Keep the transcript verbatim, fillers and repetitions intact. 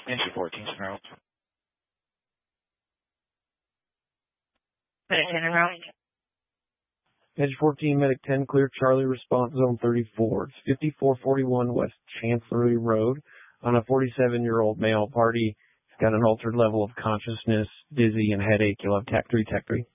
Engine fourteen, Snarl. Edge fourteen, Medic ten, clear Charlie, response zone thirty-four. It's fifty-four forty-one West Chancellery Road on a forty-seven-year-old male party. He's got an altered level of consciousness, dizzy, and headache. You'll have T A C three, T A C three.